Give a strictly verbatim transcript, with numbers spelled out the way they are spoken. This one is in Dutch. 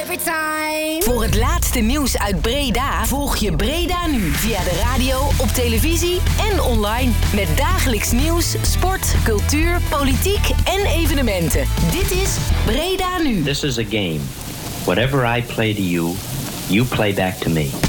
every time. Voor het laatste nieuws uit Breda volg je Breda Nu via de radio, op televisie en online. Met dagelijks nieuws, sport, cultuur, politiek en evenementen. Dit is Breda Nu. This is a game. Whatever I play to you, you play back to me.